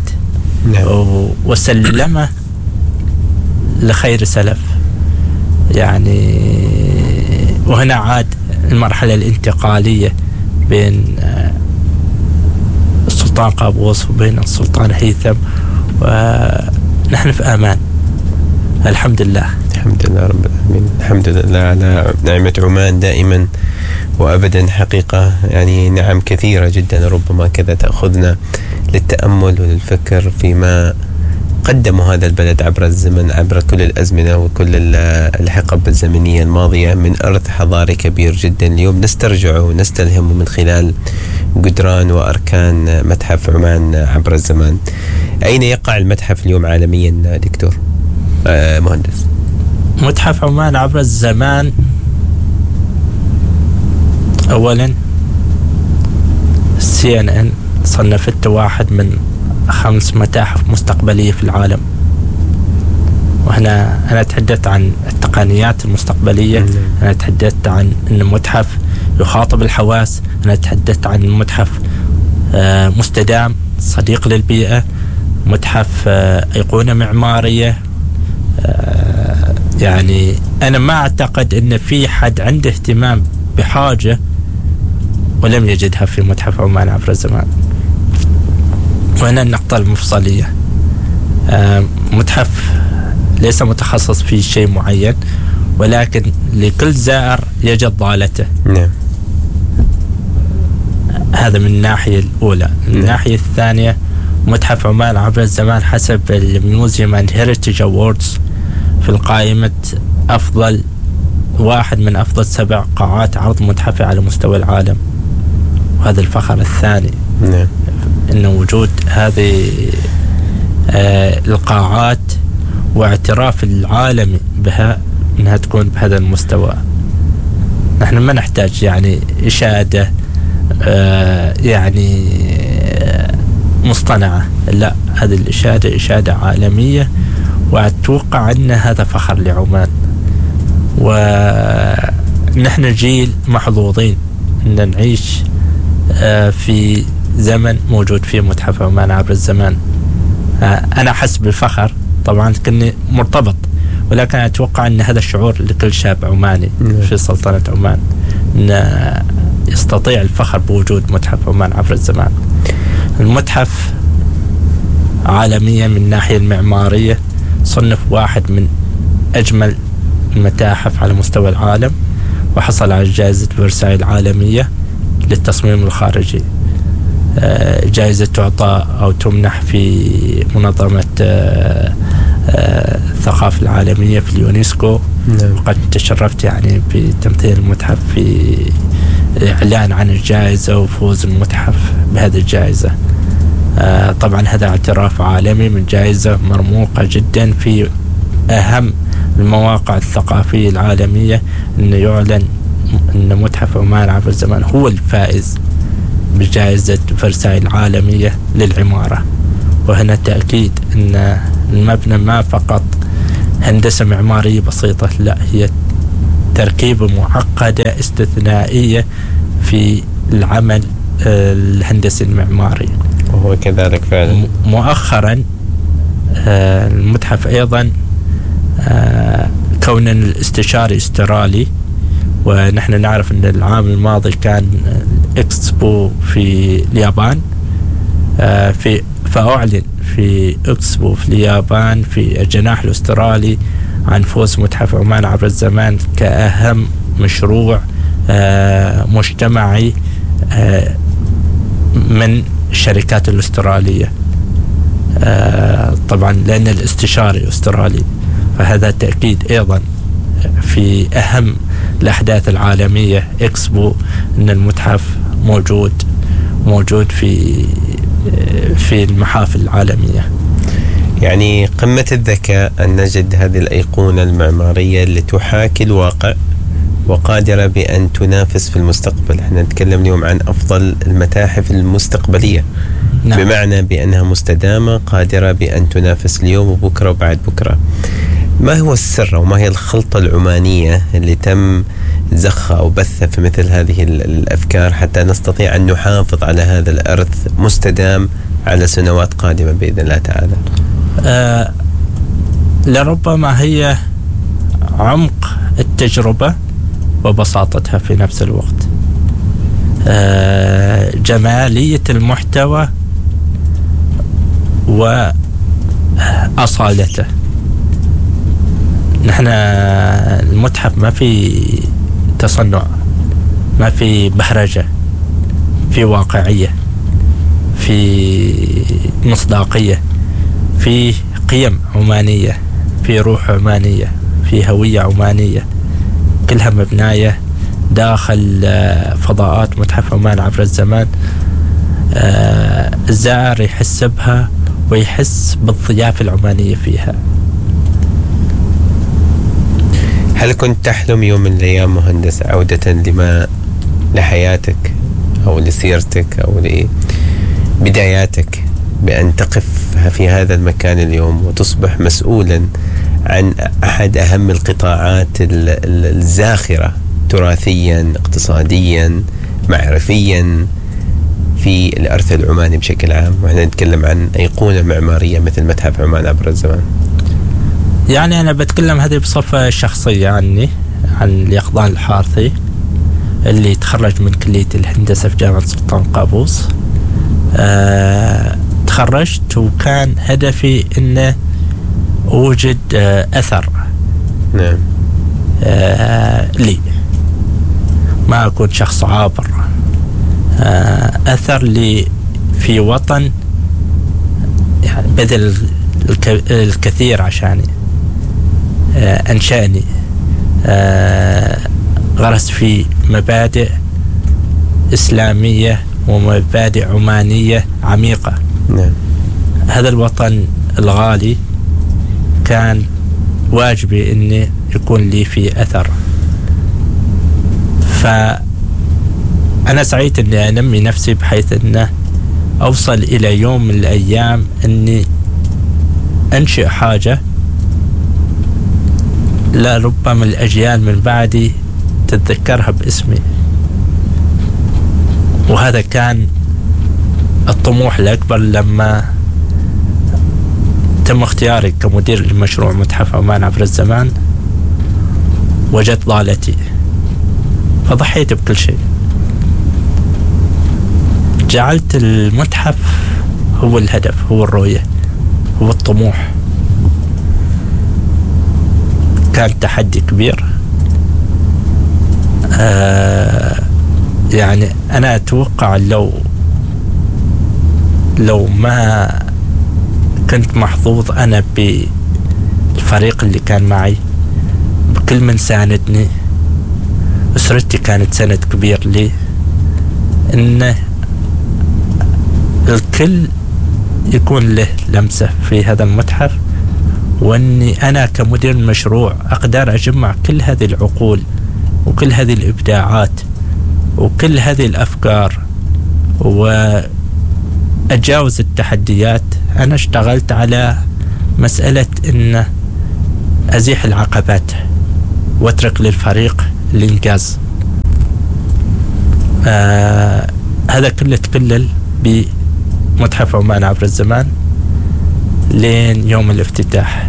وسلمه لخير سلف. يعني وهنا عاد المرحلة الانتقالية بين السلطان قابوس وبين السلطان هيثم، ونحن في أمان الحمد لله. الحمد لله رب العالمين، الحمد لله على نعمة عمان دائما وأبدا. حقيقة يعني نعم كثيرة جدا ربما كذا تأخذنا للتأمل وللفكر فيما قدموا هذا البلد عبر الزمن، عبر كل الأزمنة وكل الحقب الزمنية الماضية، من أرض حضاري كبير جدا اليوم نسترجعه ونستلهمه من خلال جدران وأركان متحف عمان عبر الزمان. أين يقع المتحف اليوم عالميا دكتور آه مهندس؟ متحف عمان عبر الزمان أولا سي إن إن صنفته واحد من خمس متاحف مستقبلية في العالم، وهنا أنا تحدثت عن التقنيات المستقبلية، أنا تحدثت عن أن متحف يخاطب الحواس، أنا تحدثت عن متحف مستدام صديق للبيئة، متحف أيقونة معمارية. يعني أنا ما أعتقد أن في حد عنده اهتمام بحاجة ولم يجدها في متحف عمان عبر الزمان. وهنا النقطة المفصلية، متحف ليس متخصص في شيء معين، ولكن لكل زائر يجد ضالته. نعم. هذا من الناحية الأولى. من الناحية الثانية متحف عمان عبر الزمان حسب الميوزيوم اند هيريتج أووردز في القائمة أفضل واحد من أفضل سبع قاعات عرض متحفي على مستوى العالم، وهذا الفخر الثاني. نعم. إن وجود هذه آه القاعات واعتراف العالمي بها أنها تكون بهذا المستوى. نحن ما نحتاج يعني إشادة آه يعني آه مصطنعة، لا، هذه الإشادة إشادة عالمية، وأتوقع أن هذا فخر لعمان. ونحن جيل محظوظين أن نعيش آه في زمن موجود فيه متحف عمان عبر الزمان. أنا أحس بالفخر طبعا كني مرتبط، ولكن أتوقع أن هذا الشعور لكل شاب عماني في سلطنة عمان، أن يستطيع الفخر بوجود متحف عمان عبر الزمان. المتحف عالميا من الناحية المعمارية صنف واحد من أجمل المتاحف على مستوى العالم، وحصل على جائزة فرساي العالمية للتصميم الخارجي. جائزة تعطى أو تمنح في منظمة الثقافة العالمية في اليونسكو. نعم. وقد تشرفت يعني بتمثيل المتحف في إعلان عن الجائزة وفوز المتحف بهذه الجائزة. طبعا هذا اعتراف عالمي من جائزة مرموقة جدا في أهم المواقع الثقافية العالمية، أنه يعلن أن متحف عمان عبر الزمان هو الفائز بجائزة فرساي العالمية للعمارة. وهنا تأكيد أن المبنى ما فقط هندسة معمارية بسيطة، لا، هي تركيبة معقدة استثنائية في العمل الهندسي المعماري. وهو كذلك فعلا. مؤخرا المتحف أيضا كون الاستشاري استرالي، ونحن نعرف أن العام الماضي كان إكسبو في اليابان، في فأعلن في إكسبو في اليابان في الجناح الأسترالي عن فوز متحف عمان عبر الزمان كأهم مشروع مجتمعي من الشركات الأسترالية، طبعا لأن الاستشاري أسترالي. فهذا تأكيد أيضا في أهم الأحداث العالمية إكسبو أن المتحف موجود موجود في في المحافل العالمية. يعني قمة الذكاء أن نجد هذه الأيقونة المعمارية اللي تحاكي الواقع وقادرة بأن تنافس في المستقبل. احنا نتكلم اليوم عن أفضل المتاحف المستقبلية. نعم. بمعنى بأنها مستدامة قادرة بأن تنافس اليوم وبكرة وبعد بكرة. ما هو السر وما هي الخلطة العمانية اللي تم زخها أو بثها في مثل هذه الأفكار حتى نستطيع أن نحافظ على هذا الإرث مستدام على سنوات قادمة بإذن الله تعالى؟ آه لربما هي عمق التجربة وبساطتها في نفس الوقت، آه جمالية المحتوى وأصالته. نحن المتحف ما في تصنع، ما في بهرجة، في واقعية، في مصداقية، في قيم عمانية، في روح عمانية، في هوية عمانية، كلها مبناية داخل فضاءات متحف عمان عبر الزمان. الزائر يحس بها ويحس بالضيافة العمانية فيها. هل كنت تحلم يوم من الأيام مهندس عودة لما لحياتك أو لسيرتك أو لبداياتك بأن تقف في هذا المكان اليوم وتصبح مسؤولا عن أحد أهم القطاعات الزاخرة تراثيا، اقتصاديا، معرفيا في الإرث العماني بشكل عام، وإحنا نتكلم عن أيقونة معمارية مثل متحف عمان عبر الزمان؟ يعني أنا بتكلم هذه بصفة شخصية عني، عن اليقظان الحارثي اللي تخرج من كلية الهندسة في جامعة سلطان قابوس. أه تخرجت وكان هدفي أنه أوجد أه أثر. نعم. أه لي ما أكون شخص عابر، أه أثر لي في وطن يعني بذل الكثير عشاني، أه أنشأني، أه غرس في مبادئ إسلامية ومبادئ عمانية عميقة. نعم. هذا الوطن الغالي كان واجبي أني يكون لي فيه أثر. فأنا سعيد أني أنمي نفسي بحيث أنه أوصل إلى يوم من الأيام أني أنشئ حاجة لا ربما الأجيال من بعدي تتذكرها باسمي. وهذا كان الطموح الأكبر لما تم اختياري كمدير لمشروع متحف عمان عبر الزمان. وجدت ضالتي فضحيت بكل شيء، جعلت المتحف هو الهدف، هو الرؤية، هو الطموح. كان تحدي كبير. آه يعني أنا أتوقع لو لو ما كنت محظوظ أنا بالفريق اللي كان معي، بكل من ساندني، أسرتي كانت سند كبير لي، إن الكل يكون له لمسة في هذا المتحف، وأني أنا كمدير المشروع أقدر أجمع كل هذه العقول وكل هذه الإبداعات وكل هذه الأفكار وأتجاوز التحديات، أنا اشتغلت على مسألة أن أزيح العقبات واترك للفريق الإنجاز. آه هذا كله تكلل بمتحف عمان عبر الزمان لين يوم الافتتاح.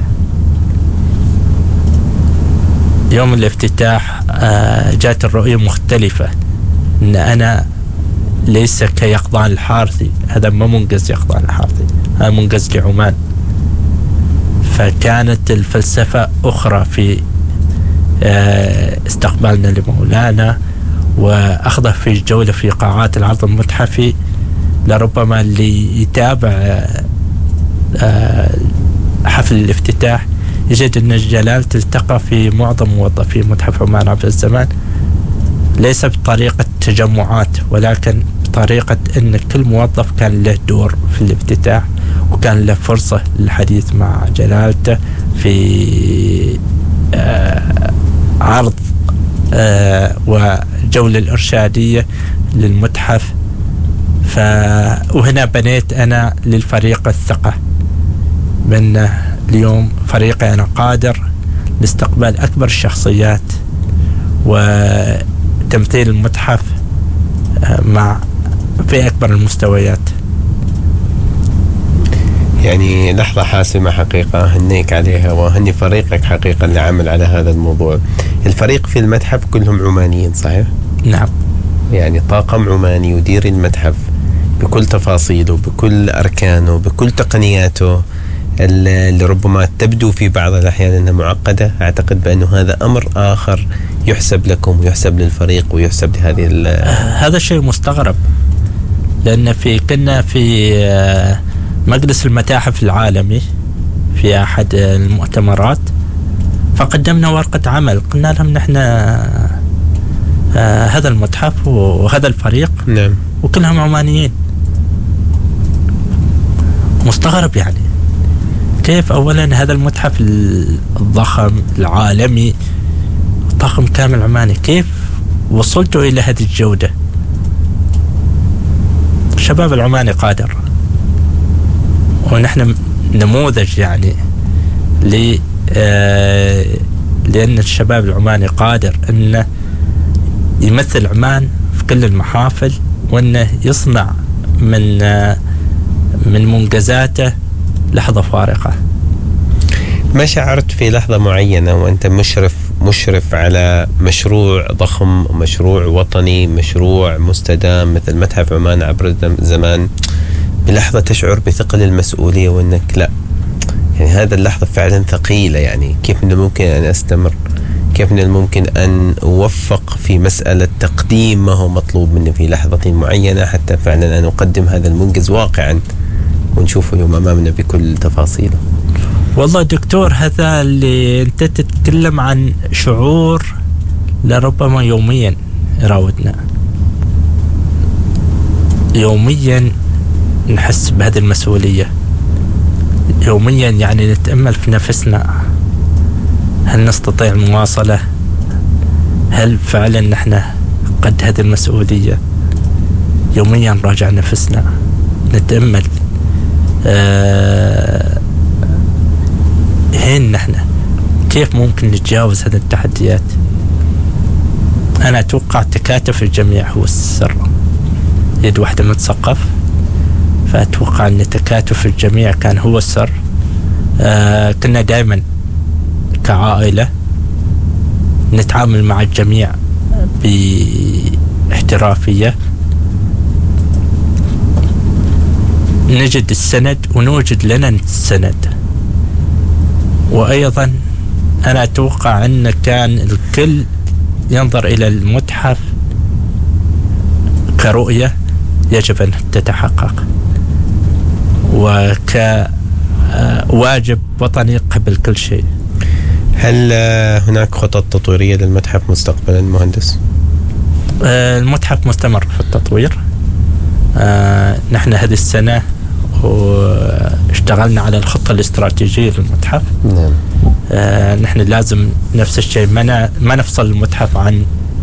يوم الافتتاح آه جات الرؤية مختلفة، أن أنا ليس كيقظان الحارثي، هذا ما منجز يقظان الحارثي، هذا منجز لعمان. فكانت الفلسفة أخرى في آه استقبالنا لمولانا وأخذه في جولة في قاعات العرض المتحفي. لربما اللي يتابع آه حفل الافتتاح يجد أن الجلالة تلتقى في معظم موظفي متحف عمان عبر الزمان، ليس بطريقة تجمعات ولكن بطريقة أن كل موظف كان له دور في الافتتاح، وكان له فرصة للحديث مع جلالته في آه عرض آه وجولة الإرشادية للمتحف. ف وهنا بنيت أنا للفريق الثقة بأن اليوم فريقي أنا قادر لاستقبال أكبر الشخصيات وتمثيل المتحف مع في أكبر المستويات. يعني لحظة حاسمة حقيقة، هنيك عليها وهني فريقك حقيقة اللي عمل على هذا الموضوع. الفريق في المتحف كلهم عمانيين صحيح؟ نعم، يعني طاقم عماني يدير المتحف بكل تفاصيله بكل أركانه بكل تقنياته اللي ربما تبدو في بعض الأحيان أنها معقدة. أعتقد بأنه هذا أمر آخر يحسب لكم ويحسب للفريق ويحسب لهذه هذا الشيء مستغرب، لأن في كنا في مجلس المتاحف العالمي في أحد المؤتمرات، فقدمنا ورقة عمل قلنا لهم نحن آه هذا المتحف وهذا الفريق نعم. وكلهم عمانيين. مستغرب يعني كيف أولا هذا المتحف الضخم العالمي طاقم كامل عماني، كيف وصلتوا إلى هذه الجودة؟ الشباب العماني قادر، ونحن نموذج يعني ل آه لأن الشباب العماني قادر أنه يمثل عمان في كل المحافل، وأنه يصنع من آه من منجزاته لحظة فارقة. ما شعرت في لحظة معينة وأنت مشرف مشرف على مشروع ضخم، مشروع وطني، مشروع مستدام مثل متحف عمان عبر الزمان، بلحظة تشعر بثقل المسؤولية وأنك لا يعني هذا اللحظة فعلا ثقيلة، يعني كيف من الممكن أن أستمر، كيف من الممكن أن أوفق في مسألة تقديم ما هو مطلوب مني في لحظة معينة حتى فعلا أن أقدم هذا المنجز واقعا ونشوفه اليوم أمامنا بكل تفاصيله. والله دكتور، هذا اللي أنت تتكلم عن شعور لربما يوميا يراودنا، يوميا نحس بهذه المسؤولية، يوميا يعني نتأمل في نفسنا، هل نستطيع المواصلة؟ هل فعلا نحن قد هذه المسؤولية؟ يوميا نراجع نفسنا، نتأمل آه هين نحن كيف ممكن نتجاوز هذه التحديات. أنا أتوقع تكاتف الجميع هو السر، يد واحدة متثقف، فأتوقع أن تكاتف الجميع كان هو السر. آه كنا دائما كعائلة نتعامل مع الجميع باحترافية، نجد السند ونوجد لنا السند. وأيضا أنا أتوقع أن كان الكل ينظر إلى المتحف كرؤية يجب أن تتحقق وكواجب وطني قبل كل شيء. هل هناك خطط تطويرية للمتحف مستقبلا مهندس؟ المتحف مستمر في التطوير. نحن هذه السنة واشتغلنا على الخطة الاستراتيجية للمتحف. نعم. نحن لازم نفس الشيء ما ما نفصل المتحف عن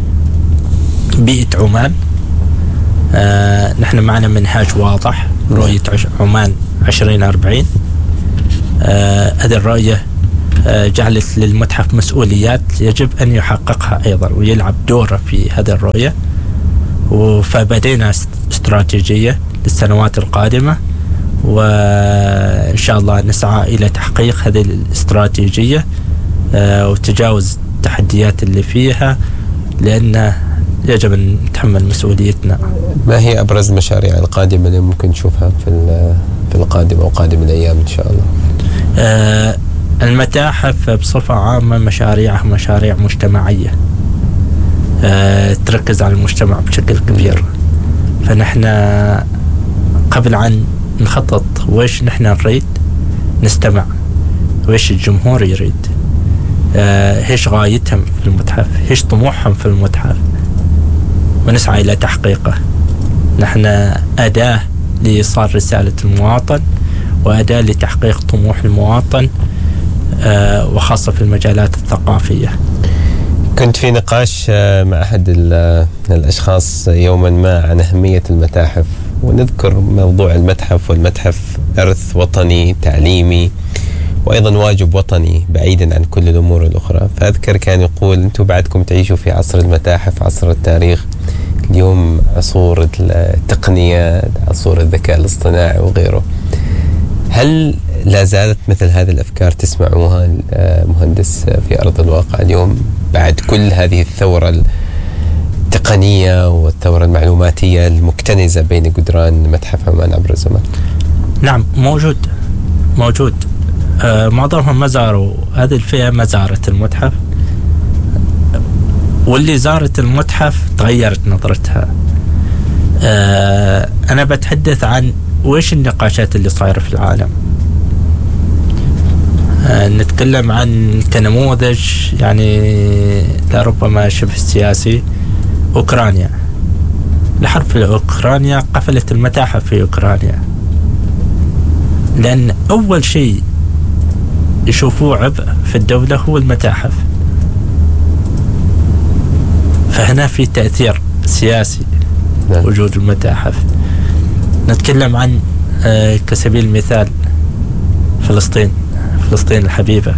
بيئة عمان. آه نحن معنا منهاج واضح، رؤية عمان عشرين أربعين. آه هذه الرؤية آه جعلت للمتحف مسؤوليات يجب أن يحققها أيضا ويلعب دوره في هذه الرؤية. فبدينا استراتيجية للسنوات القادمة، وإن شاء الله نسعى إلى تحقيق هذه الاستراتيجية آه وتجاوز التحديات اللي فيها، لأن يجب أن نتحمل مسؤوليتنا. ما هي أبرز المشاريع القادمة اللي ممكن نشوفها في في القادم أو قادم الأيام إن شاء الله؟ آه المتاحف بصفة عامة مشاريعها مشاريع مجتمعية، آه تركز على المجتمع بشكل كبير. فنحن قبل عن نخطط ويش نحن نريد نستمع ويش الجمهور يريد، آه ايش غايتهم في المتحف، ايش طموحهم في المتحف، ونسعى إلى تحقيقه. نحن أداة لإيصال رسالة المواطن وأداة لتحقيق طموح المواطن، آه وخاصة في المجالات الثقافية. كنت في نقاش مع أحد الأشخاص يوما ما عن أهمية المتاحف، ونذكر موضوع المتحف، والمتحف إرث وطني تعليمي وأيضا واجب وطني بعيدا عن كل الأمور الأخرى. فأذكر كان يقول أنتم بعدكم تعيشوا في عصر المتاحف، عصر التاريخ، اليوم عصور التقنية، عصور الذكاء الاصطناعي وغيره. هل لا زالت مثل هذه الأفكار تسمعوها مهندس في أرض الواقع اليوم بعد كل هذه الثورة التقنية والثورة المعلوماتية المكتنزة بين جدران متحف عمان عبر الزمان؟ نعم موجود موجود. آه معظمهم ما زاروا هذه الفئة، ما زارت المتحف، واللي زارت المتحف تغيرت نظرتها. آه أنا بتحدث عن وإيش النقاشات اللي صايرة في العالم. آه نتكلم عن كنموذج يعني لربما شبه سياسي، أوكرانيا. الحرب في أوكرانيا قفلت المتاحف في أوكرانيا، لأن أول شيء يشوفوه عبء في الدولة هو المتاحف. فهنا في تأثير سياسي وجود المتاحف. نتكلم عن آه كسبيل المثال فلسطين فلسطين الحبيبة،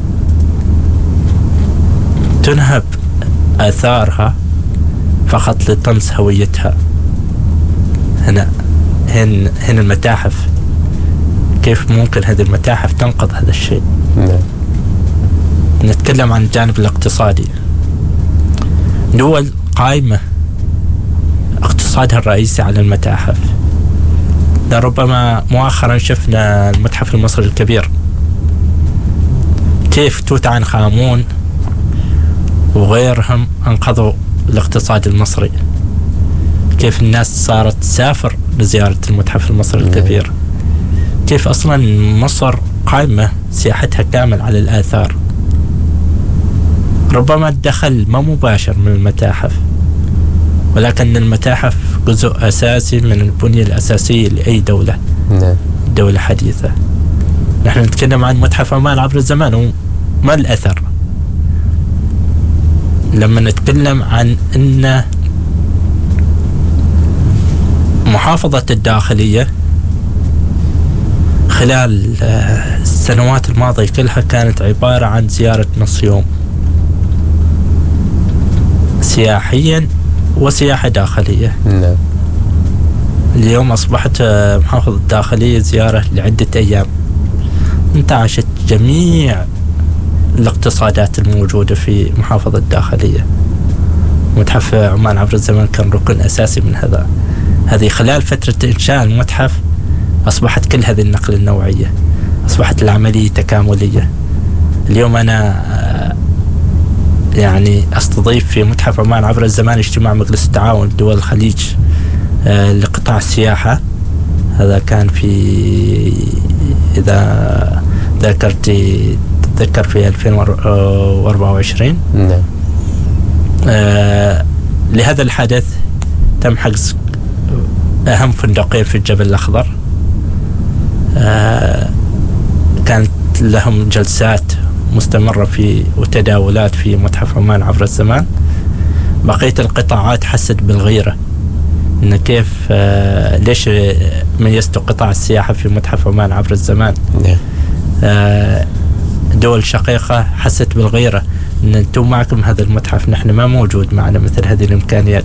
تنهب آثارها فقط لطمس هويتها. هنا هن هنا المتاحف، كيف ممكن هذه المتاحف تنقض هذا الشيء؟ نعم. نتكلم عن الجانب الاقتصادي. دول قائمة اقتصادها الرئيسي على المتاحف. لربما مؤخرا شفنا المتحف المصري الكبير، كيف توت عنخ آمون وغيرهم أنقذوا الاقتصاد المصري، كيف الناس صارت تسافر لزيارة المتحف المصري الكبير، كيف أصلا مصر قائمة سياحتها كامل على الآثار. ربما الدخل ما مباشر من المتاحف، ولكن المتاحف جزء أساسي من البنية الأساسية لأي دولة دولة حديثة. نحن نتكلم عن متحف عمان عبر الزمان وما الأثر. لما نتكلم عن أن محافظة الداخلية خلال السنوات الماضية كلها كانت عبارة عن زيارة نص يوم سياحيا وسياحة داخلية. نعم. اليوم أصبحت محافظة الداخلية زيارة لعدة أيام، انتعشت جميع الاقتصادات الموجودة في محافظة الداخلية. متحف عمان عبر الزمان كان ركن أساسي من هذا. هذه خلال فترة إنشاء المتحف أصبحت كل هذه النقلة النوعية، أصبحت العملية تكاملية. اليوم أنا يعني أستضيف في متحف عمان عبر الزمان اجتماع مجلس التعاون دول الخليج لقطاع السياحة. هذا كان في، إذا ذكرتي تذكر، في ألفين وأربعة وعشرين. نعم. آه لهذا الحدث تم حجز أهم فندقين في الجبل الأخضر. آه كانت لهم جلسات مستمرة في وتداولات في متحف عمان عبر الزمان. بقية القطاعات حست بالغيرة، إن كيف آه ليش ميزتوا قطاع السياحة في متحف عمان عبر الزمان. آه دول شقيقة حست بالغيرة، إن أنتم معكم هذا المتحف، نحن ما موجود معنا مثل هذه الإمكانيات.